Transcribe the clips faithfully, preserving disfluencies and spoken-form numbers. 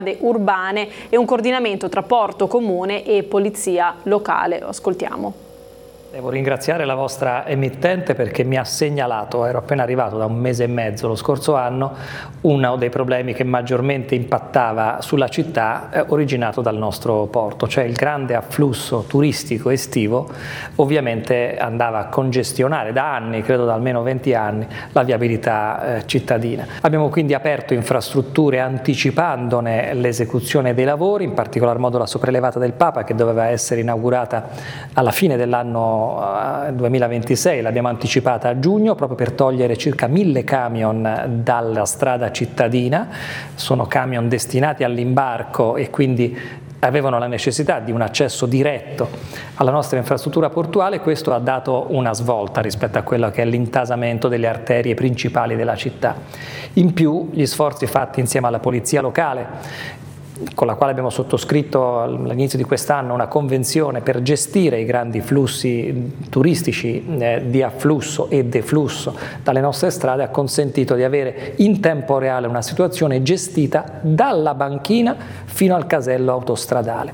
urbane e un coordinamento tra porto comune e polizia locale. Lo ascoltiamo. Devo ringraziare la vostra emittente perché mi ha segnalato, ero appena arrivato da un mese e mezzo lo scorso anno, uno dei problemi che maggiormente impattava sulla città eh, originato dal nostro porto, cioè il grande afflusso turistico estivo ovviamente andava a congestionare da anni, credo da almeno venti anni, la viabilità eh, cittadina. Abbiamo quindi aperto infrastrutture anticipandone l'esecuzione dei lavori, in particolar modo la sopraelevata del Papa che doveva essere inaugurata alla fine dell'anno duemilaventisei, l'abbiamo anticipata a giugno proprio per togliere circa mille camion dalla strada cittadina. Sono camion destinati all'imbarco e quindi avevano la necessità di un accesso diretto alla nostra infrastruttura portuale. Questo ha dato una svolta rispetto a quello che è l'intasamento delle arterie principali della città. In più gli sforzi fatti insieme alla polizia locale, con la quale abbiamo sottoscritto all'inizio di quest'anno una convenzione per gestire i grandi flussi turistici eh, di afflusso e deflusso dalle nostre strade, ha consentito di avere in tempo reale una situazione gestita dalla banchina fino al casello autostradale.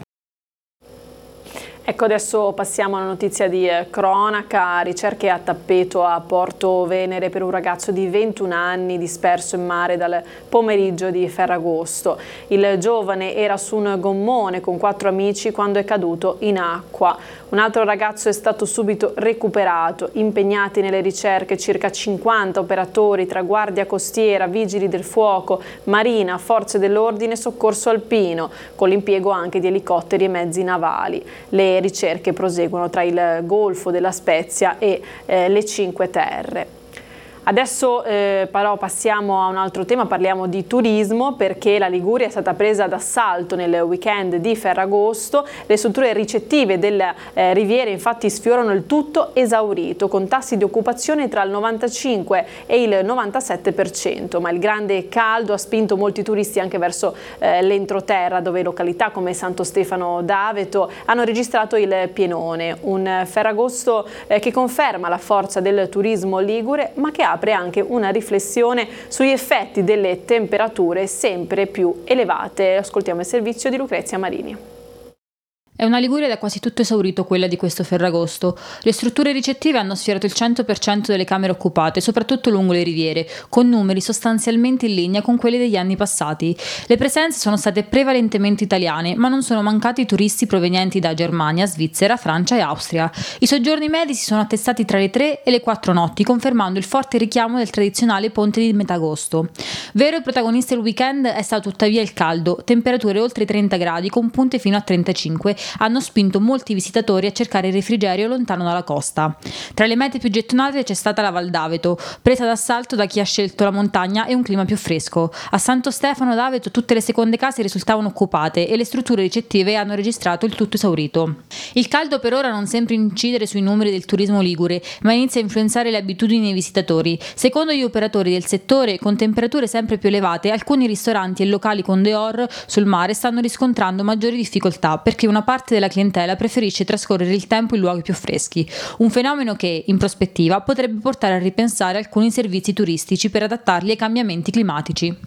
Ecco, adesso passiamo alla notizia di eh, cronaca. Ricerche a tappeto a Porto Venere per un ragazzo di ventuno anni disperso in mare dal pomeriggio di Ferragosto. Il giovane era su un gommone con quattro amici quando è caduto in acqua. Un altro ragazzo è stato subito recuperato. Impegnati nelle ricerche circa cinquanta operatori tra guardia costiera, vigili del fuoco, marina, forze dell'ordine e soccorso alpino, con l'impiego anche di elicotteri e mezzi navali. Le ricerche proseguono tra il Golfo della Spezia e eh, le Cinque Terre. Adesso eh, però passiamo a un altro tema, parliamo di turismo, perché la Liguria è stata presa d'assalto nel weekend di Ferragosto. Le strutture ricettive delle eh, riviere infatti sfiorano il tutto esaurito, con tassi di occupazione tra il novantacinque e il novantasette per cento, ma il grande caldo ha spinto molti turisti anche verso eh, l'entroterra, dove località come Santo Stefano d'Aveto hanno registrato il pienone. Un Ferragosto eh, che conferma la forza del turismo ligure, ma che ha apre anche una riflessione sugli effetti delle temperature sempre più elevate. Ascoltiamo il servizio di Lucrezia Marini. È una Liguria da quasi tutto esaurito quella di questo Ferragosto. Le strutture ricettive hanno sfiorato il cento per cento delle camere occupate, soprattutto lungo le riviere, con numeri sostanzialmente in linea con quelli degli anni passati. Le presenze sono state prevalentemente italiane, ma non sono mancati turisti provenienti da Germania, Svizzera, Francia e Austria. I soggiorni medi si sono attestati tra le tre e le quattro notti, confermando il forte richiamo del tradizionale ponte di metà agosto. Vero protagonista del weekend è stato tuttavia il caldo. Temperature oltre i trenta gradi, con punte fino a trentacinque, hanno spinto molti visitatori a cercare il refrigerio lontano dalla costa. Tra le mete più gettonate c'è stata la Val d'Aveto, presa d'assalto da chi ha scelto la montagna e un clima più fresco. A Santo Stefano d'Aveto tutte le seconde case risultavano occupate e le strutture ricettive hanno registrato il tutto esaurito. Il caldo per ora non sembra incidere sui numeri del turismo ligure, ma inizia a influenzare le abitudini dei visitatori. Secondo gli operatori del settore, con temperature sempre più elevate, alcuni ristoranti e locali con dehors sul mare stanno riscontrando maggiori difficoltà perché una parte della clientela preferisce trascorrere il tempo in luoghi più freschi, un fenomeno che, in prospettiva, potrebbe portare a ripensare alcuni servizi turistici per adattarli ai cambiamenti climatici.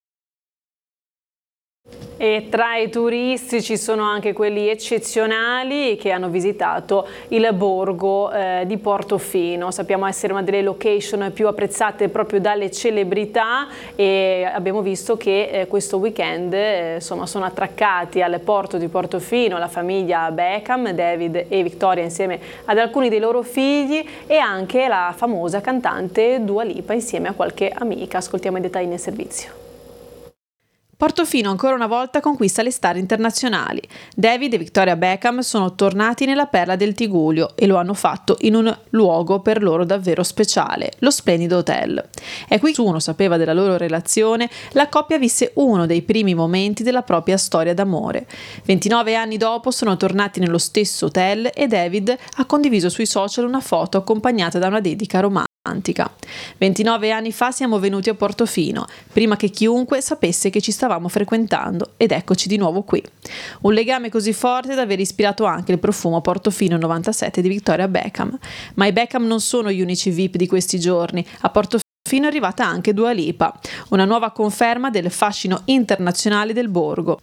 E tra i turisti ci sono anche quelli eccezionali che hanno visitato il borgo eh, di Portofino. Sappiamo essere una delle location più apprezzate proprio dalle celebrità e abbiamo visto che eh, questo weekend eh, insomma, sono attraccati al porto di Portofino la famiglia Beckham, David e Victoria insieme ad alcuni dei loro figli e anche la famosa cantante Dua Lipa insieme a qualche amica. Ascoltiamo i dettagli nel servizio. Portofino ancora una volta conquista le star internazionali. David e Victoria Beckham sono tornati nella perla del Tigullio e lo hanno fatto in un luogo per loro davvero speciale, lo splendido hotel. È qui che nessuno sapeva della loro relazione, la coppia visse uno dei primi momenti della propria storia d'amore. ventinove anni dopo sono tornati nello stesso hotel e David ha condiviso sui social una foto accompagnata da una dedica romantica. ventinove anni fa siamo venuti a Portofino, prima che chiunque sapesse che ci stavamo frequentando, ed eccoci di nuovo qui. Un legame così forte da aver ispirato anche il profumo Portofino novantasette di Victoria Beckham. Ma i Beckham non sono gli unici V I P di questi giorni. A Portofino Portofino è arrivata anche Dua Lipa, una nuova conferma del fascino internazionale del borgo.